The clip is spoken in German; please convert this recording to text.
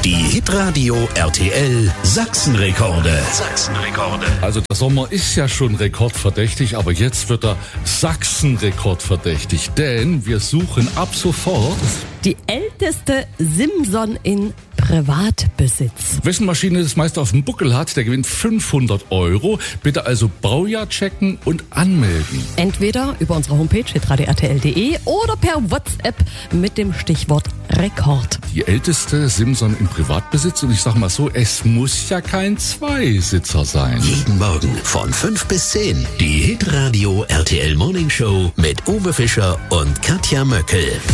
Die Hitradio RTL Sachsenrekorde. Also der Sommer ist ja schon rekordverdächtig, aber jetzt wird er Sachsenrekordverdächtig, denn wir suchen ab sofort die älteste Simson in Privatbesitz. Wessen Maschine das meiste auf dem Buckel hat, der gewinnt 500 €. Bitte also Baujahr checken und anmelden. Entweder über unsere Homepage hitradio.rtl.de oder per WhatsApp mit dem Stichwort Rekord. Die älteste Simson im Privatbesitz, und ich sag mal so, es muss ja kein Zweisitzer sein. Jeden Morgen von 5 bis 10. Die Hitradio RTL Morning Show mit Uwe Fischer und Katja Möckel.